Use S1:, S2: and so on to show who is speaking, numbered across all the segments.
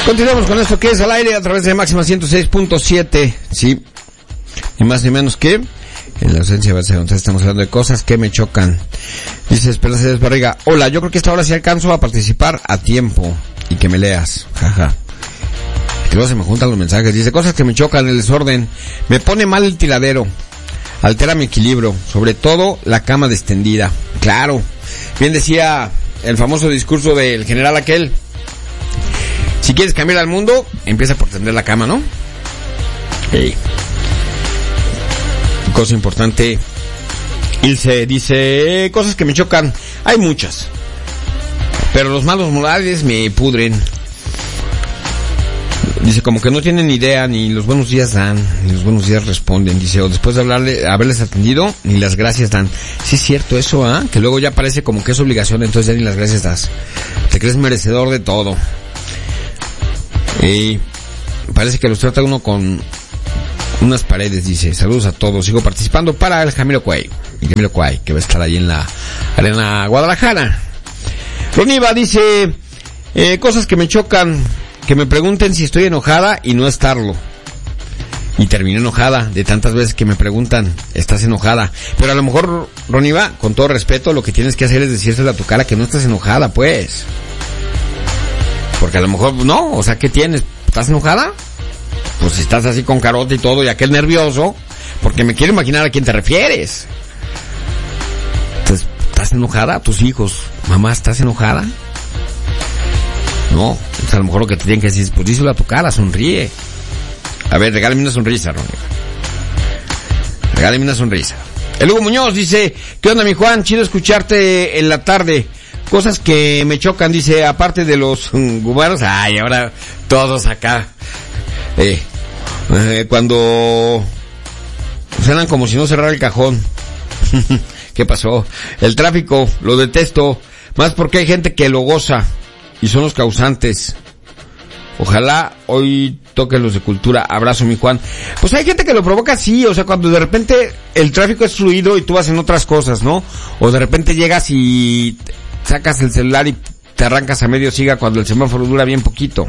S1: Continuamos con esto que es al aire a través de Máxima 106.7, sí, y más ni menos que en la ausencia de Berce González estamos hablando de cosas que me chocan. Dice Esperanza de Barriga, hola, yo creo que esta hora sí alcanzo a participar a tiempo y que me leas, jaja. Que luego se me juntan los mensajes, dice cosas que me chocan, el desorden, me pone mal el tiradero, altera mi equilibrio, sobre todo la cama extendida. Claro, bien decía el famoso discurso del general aquel, si quieres cambiar al mundo, empieza por tender la cama, ¿no? Hey. Cosa importante. Ilse dice, cosas que me chocan, hay muchas, pero los malos modales me pudren. Dice, como que no tienen ni idea, ni los buenos días dan, ni los buenos días responden. Dice, o después de haberles atendido, ni las gracias dan. Sí es cierto eso, ¿ah? Que luego ya parece como que es obligación, entonces ya ni las gracias das. Te crees merecedor de todo. Y parece que los trata uno con unas paredes. Dice, saludos a todos, sigo participando para el Jamiroquai, que va a estar ahí en la Arena Guadalajara. Roniva dice, cosas que me chocan, que me pregunten si estoy enojada y no estarlo. Y terminé enojada de tantas veces que me preguntan, ¿estás enojada? Pero a lo mejor, Roniva, con todo respeto, lo que tienes que hacer es decírselo a tu cara que no estás enojada, pues. Porque a lo mejor, no, o sea, ¿qué tienes? ¿Estás enojada? Pues si estás así con carota y todo y aquel nervioso, porque me quiero imaginar a quién te refieres. Entonces, ¿estás enojada? Tus hijos, mamá, ¿estás enojada? No, a lo mejor lo que te tienen que decir es, pues díselo a tu cara, sonríe. A ver, regálame una sonrisa, Ronnie. Regálame una sonrisa. El Hugo Muñoz dice, ¿qué onda, mi Juan? Chido escucharte en la tarde. Cosas que me chocan, dice, aparte de los gumaros, ay, ahora todos acá. Cuando suenan como si no cerrara el cajón. ¿Qué pasó? El tráfico, lo detesto, más porque hay gente que lo goza y son los causantes. Ojalá hoy toquen los de cultura. Abrazo, mi Juan. Pues hay gente que lo provoca, sí, o sea, cuando de repente el tráfico es fluido y tú vas en otras cosas, ¿no? O de repente llegas y sacas el celular y te arrancas a medio siga cuando el semáforo dura bien poquito.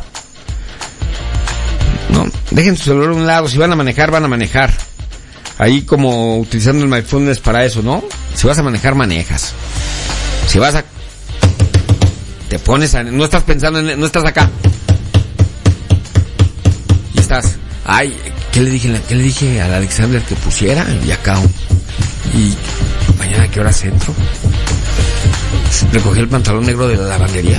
S1: No, dejen su celular a un lado, si van a manejar, van a manejar. Ahí como utilizando el mindfulness para eso, ¿no? Si vas a manejar, manejas. Si vas a... te pones a... no estás pensando en... no estás acá. Y estás... ay, ¿qué le dije al Alexander que pusiera? Y acá... y... mañana, ¿a qué hora entro? Recogí el pantalón negro de la lavandería.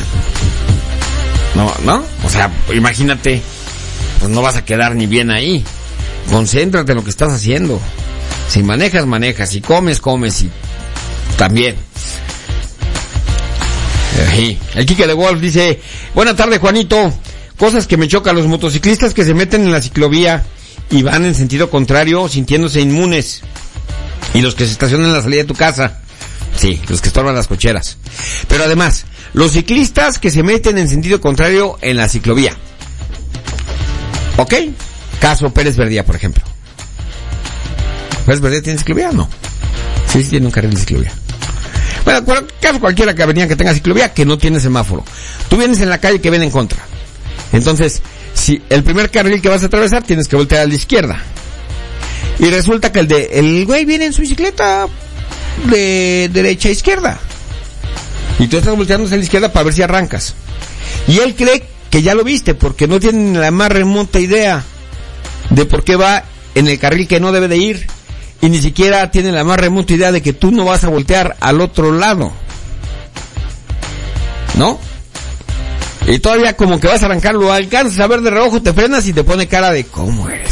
S1: No, o sea, imagínate, pues no vas a quedar ni bien ahí. Concéntrate en lo que estás haciendo. Si manejas, manejas. Si comes, comes. Y también. El Quique de Wolf dice, buena tarde, Juanito. Cosas que me chocan, los motociclistas que se meten en la ciclovía y van en sentido contrario sintiéndose inmunes. Y los que se estacionan en la salida de tu casa. Sí, los que estorban las cocheras. Pero además, los ciclistas que se meten en sentido contrario en la ciclovía. ¿Ok? Caso Pérez Verdía, por ejemplo. ¿Pérez Verdía tiene ciclovía o no? Sí, tiene un carril de ciclovía. Bueno, caso cualquiera que avenida que tenga ciclovía, que no tiene semáforo. Tú vienes en la calle que viene en contra. Entonces, si el primer carril que vas a atravesar, tienes que voltear a la izquierda. Y resulta que el güey viene en su bicicleta de derecha a izquierda. Y tú estás volteando hacia la izquierda para ver si arrancas. Y él cree que ya lo viste, porque no tiene la más remota idea de por qué va en el carril que no debe de ir. Y ni siquiera tiene la más remota idea de que tú no vas a voltear al otro lado. ¿No? Y todavía como que vas a arrancar, lo alcanzas a ver de reojo, te frenas y te pone cara de ¿cómo eres?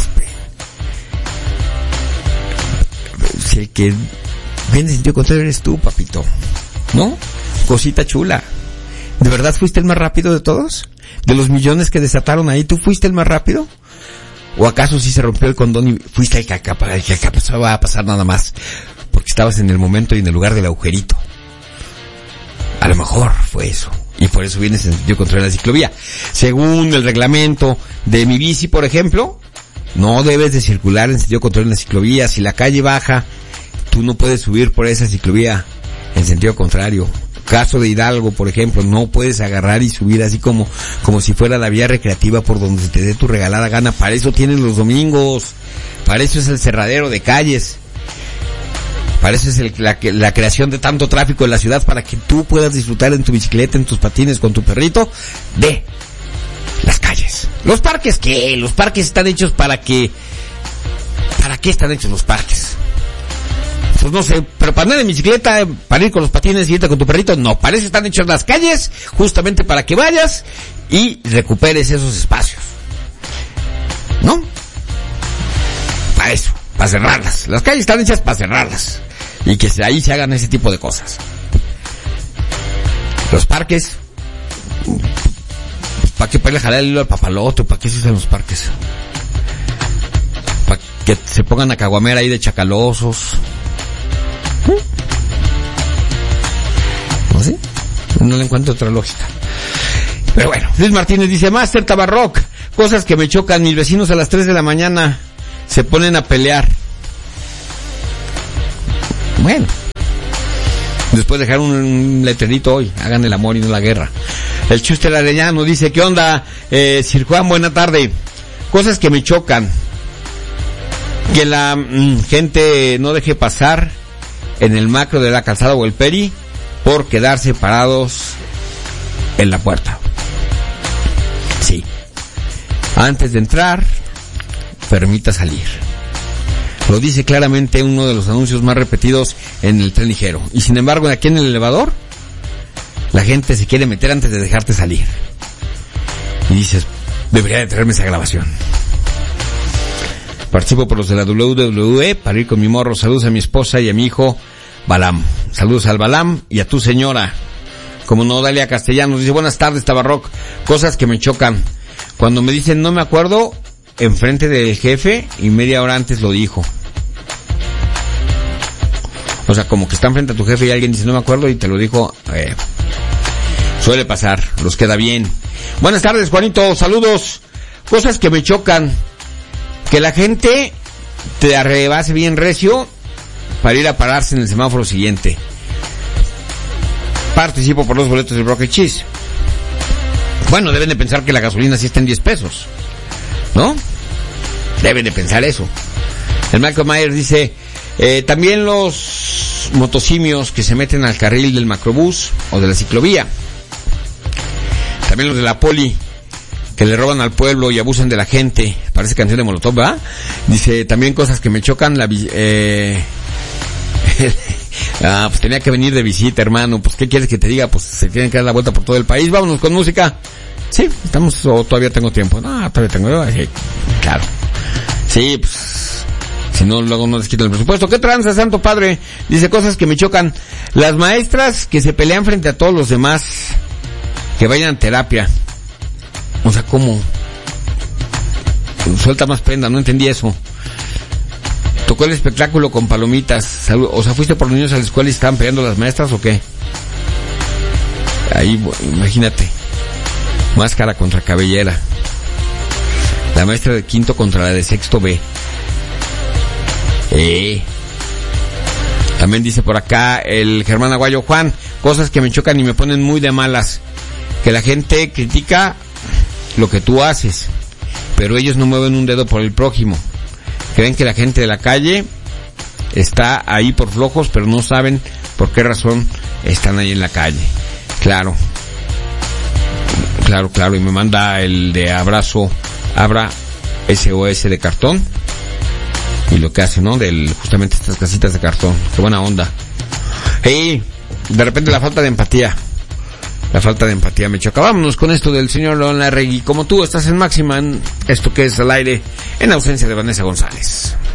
S1: Si el que viene en sentido contrario eres tú, papito. ¿No? Cosita chula. ¿De verdad fuiste el más rápido de todos? ¿De los millones que desataron ahí, tú fuiste el más rápido? ¿O acaso sí se rompió el condón y fuiste el que acá eso va a pasar nada más? Porque estabas en el momento y en el lugar del agujerito. A lo mejor fue eso. Y por eso vienes en sentido contrario a la ciclovía. Según el reglamento de mi bici, por ejemplo, no debes de circular en sentido contrario en la ciclovía. Si la calle baja, tú no puedes subir por esa ciclovía en sentido contrario. caso de Hidalgo, por ejemplo, no puedes agarrar y subir así como si fuera la vía recreativa por donde te dé tu regalada gana. Para eso tienen los domingos, para eso es el cerradero de calles, para eso es la creación de tanto tráfico en la ciudad, para que tú puedas disfrutar en tu bicicleta, en tus patines, con tu perrito, de las calles. Los parques, ¿qué? Los parques están hechos ¿para qué están hechos los parques? Pues no sé, pero para andar en bicicleta, para ir con los patines y irte con tu perrito, no, para eso están hechas las calles, justamente para que vayas y recuperes esos espacios, ¿no? Para eso, para cerrarlas. Las calles están hechas para cerrarlas y que ahí se hagan ese tipo de cosas. Los parques, ¿para qué? Para ir a jalar el hilo al papalote, ¿para qué se usan los parques? Para que se pongan a caguamer ahí de chacalosos. ¿No sé? No le encuentro otra lógica. Pero bueno, Luis Martínez dice, Master Tabarroc, cosas que me chocan, mis vecinos a las 3 de la mañana se ponen a pelear. Bueno, después de dejar un letrerito hoy, hagan el amor y no la guerra. El Chuster Arellano dice, ¿qué onda? Sir Juan, buena tarde. Cosas que me chocan, que la gente no deje pasar en el macro de la calzada o el peri por quedarse parados en la puerta. Sí. Antes de entrar, permita salir. Lo dice claramente uno de los anuncios más repetidos en el tren ligero. Y sin embargo, aquí en el elevador, la gente se quiere meter antes de dejarte salir. Y dices, debería de traerme esa grabación. Participo por los de la WWE para ir con mi morro. Saludos a mi esposa y a mi hijo Balam. Saludos al Balam y a tu señora. Como no, Dalia Castellanos dice, buenas tardes, Tabarroc. Cosas que me chocan. Cuando me dicen no me acuerdo, enfrente del jefe y media hora antes lo dijo. O sea, como que está enfrente a tu jefe y alguien dice no me acuerdo y te lo dijo. Suele pasar, los queda bien. Buenas tardes, Juanito, saludos. Cosas que me chocan. Que la gente te arrebase bien recio para ir a pararse en el semáforo siguiente. Participo por los boletos del Brock Cheese. Bueno, deben de pensar que la gasolina sí está en 10 pesos, ¿no? Deben de pensar eso. El Michael Myers dice, también los motosimios que se meten al carril del macrobús o de la ciclovía. También los de la poli, que le roban al pueblo y abusan de la gente. Parece canción de Molotov, ¿verdad? Dice, también cosas que me chocan, pues tenía que venir de visita, hermano. Pues, ¿qué quieres que te diga? Pues se tienen que dar la vuelta por todo el país. Vámonos con música. Sí, estamos, o todavía tengo tiempo. No, todavía tengo yo. Sí, claro. Sí, pues, si no, luego no les quitan el presupuesto. ¿Qué tranza, Santo Padre? Dice, cosas que me chocan. Las maestras que se pelean frente a todos los demás, que vayan a terapia. O sea, ¿cómo? Suelta más prenda, no entendí eso. Tocó el espectáculo con palomitas. O sea, ¿fuiste por los niños a la escuela y estaban peleando las maestras o qué? Ahí, imagínate. Máscara contra cabellera. La maestra de quinto contra la de sexto B. También dice por acá el Germán Aguayo, Juan, cosas que me chocan y me ponen muy de malas. Que la gente critica lo que tú haces, pero ellos no mueven un dedo por el prójimo. Creen que la gente de la calle está ahí por flojos, pero no saben por qué razón están ahí en la calle. Claro, y me manda el de abrazo, Abra SOS de cartón, y lo que hace, ¿no? Justamente estas casitas de cartón. Qué buena onda. De repente la falta de empatía me choca. Vámonos con esto del señor León Larregui. Como tú estás en Máxima, en esto que es al aire, en ausencia de Vanessa González.